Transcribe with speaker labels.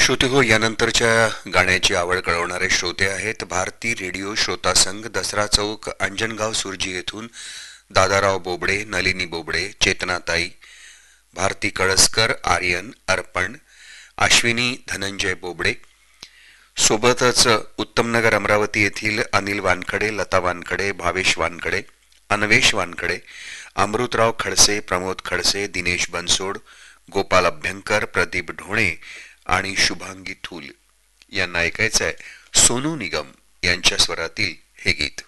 Speaker 1: श्रोते हो, यानंतरच्या गाण्याची आवड कळवणारे श्रोते आहेत भारती रेडिओ श्रोता संघ, दसरा चौक, अंजनगाव सुरजी येथून दादाराव बोबडे, नलिनी बोबडे, चेतनाताई, भारती कळसकर, आर्यन, अर्पण, अश्विनी धनंजय बोबडे, सोबतच उत्तमनगर अमरावती येथील अनिल वानखडे, लता वानखडे, भावेश वानखडे, अन्वेष वानखडे, अमृतराव खडसे, प्रमोद खडसे, दिनेश बनसोड, गोपाल अभ्यंकर, प्रदीप ढोणे आणि शुभांगी थूल यांना ऐकायचं आहे सोनू निगम यांच्या स्वरातील हे गीत.